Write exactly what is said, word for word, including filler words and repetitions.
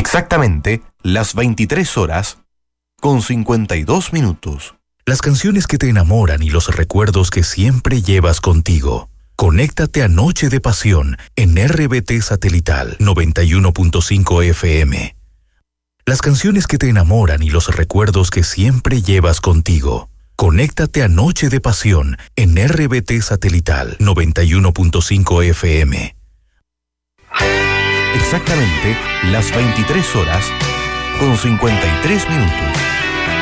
Exactamente las veintitrés horas con cincuenta y dos minutos. Las canciones que te enamoran y los recuerdos que siempre llevas contigo. Conéctate a Noche de Pasión en R B T Satelital noventa y uno punto cinco F M. Las canciones que te enamoran y los recuerdos que siempre llevas contigo. Conéctate a Noche de Pasión en R B T Satelital noventa y uno punto cinco F M. Exactamente las veintitrés horas con cincuenta y tres minutos.